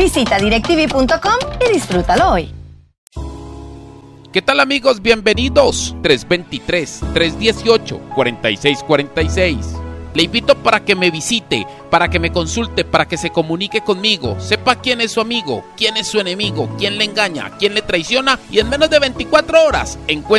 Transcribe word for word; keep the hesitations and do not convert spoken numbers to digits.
Visita directv punto com y disfrútalo hoy. ¿Qué tal, amigos? Bienvenidos. tres dos tres, tres uno ocho, cuatro seis cuatro seis. Le invito para que me visite, para que me consulte, para que se comunique conmigo, sepa quién es su amigo, quién es su enemigo, quién le engaña, quién le traiciona y en menos de veinticuatro horas encuentre